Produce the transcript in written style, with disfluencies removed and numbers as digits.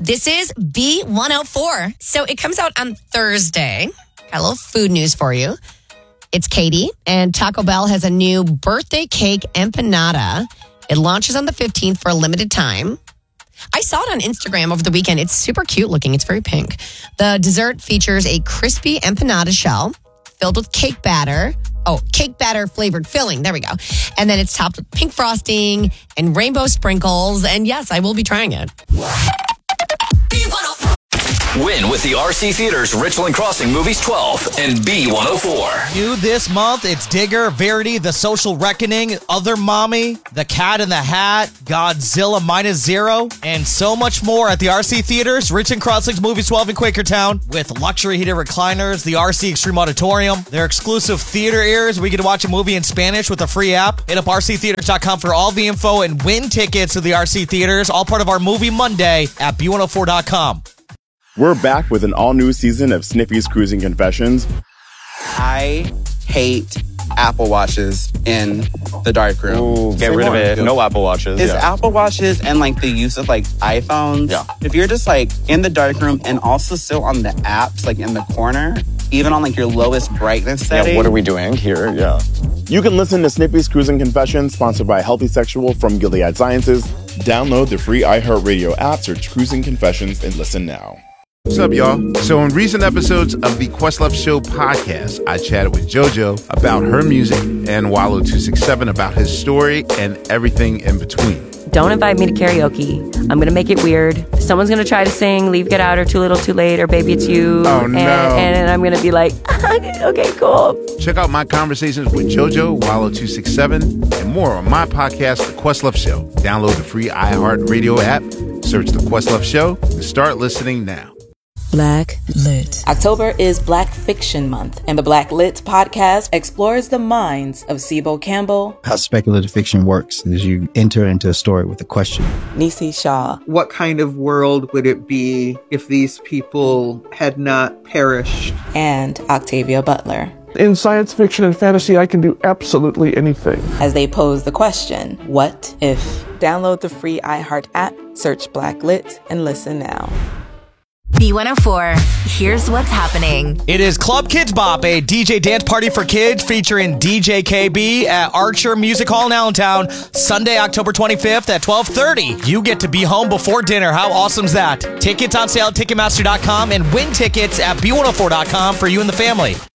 This is B104. So it comes out on Thursday. Got a little food news for you. It's Katie, and Taco Bell has a new birthday cake empanada. It launches on the 15th for a limited time. I saw it on Instagram over the weekend. It's super cute looking. It's very pink. The dessert features a crispy empanada shell filled with cake batter. Oh, cake batter flavored filling. There we go. And then it's topped with pink frosting and rainbow sprinkles. And yes, I will be trying it. Win with the RC Theaters Richland Crossing Movies 12 and B104. New this month, it's Digger, Verity, The Social Reckoning, Other Mommy, The Cat in the Hat, Godzilla -0, and so much more at the RC Theaters Richland Crossings Movies 12 in Quakertown with luxury heated recliners, the RC Extreme Auditorium, their exclusive theater ears where you can watch a movie in Spanish with a free app. Hit up rctheaters.com for all the info and win tickets to the RC Theaters, all part of our Movie Monday at b104.com. We're back with an all-new season of Snippy's Cruising Confessions. I hate Apple Watches in the darkroom. Ooh, get rid of it. No Apple Watches. It's Apple Watches and like the use of like iPhones. Yeah. If you're just like in the darkroom and also still on the apps, like in the corner, even on like your lowest brightness setting. Yeah, what are we doing here? Yeah. You can listen to Snippy's Cruising Confessions, sponsored by Healthy Sexual from Gilead Sciences. Download the free iHeartRadio app, search Cruising Confessions, and listen now. What's up, y'all? So in recent episodes of the Questlove Show podcast, I chatted with JoJo about her music and Wallow267 about his story and everything in between. Don't invite me to karaoke. I'm going to make it weird. Someone's going to try to sing Leave, Get Out, or Too Little, Too Late, or Baby It's You. Oh, no. And I'm going to be like, okay, cool. Check out my conversations with JoJo, Wallow267, and more on my podcast, The Questlove Show. Download the free iHeartRadio app, search The Questlove Show, and start listening now. Black Lit. October is Black Fiction Month, and the Black Lit podcast explores the minds of Sibo Campbell. How speculative fiction works is you enter into a story with a question. Nisi Shaw. What kind of world would it be if these people had not perished? And Octavia Butler. In science fiction and fantasy, I can do absolutely anything. As they pose the question, what if? Download the free iHeart app, search Black Lit, and listen now. B104, here's what's happening. It is Club Kids Bop, a DJ dance party for kids featuring DJ KB at Archer Music Hall in Allentown, Sunday, October 25th at 12:30. You get to be home before dinner. How awesome's that? Tickets on sale at Ticketmaster.com and win tickets at B104.com for you and the family.